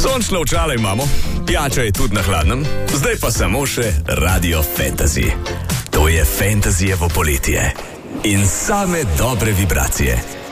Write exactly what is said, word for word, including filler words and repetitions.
Sončno očala imamo, pijača je tudi na hladnem, zdaj pa samo še Radio Fantasy. To je fantasyjevo poletje in same dobre vibracije.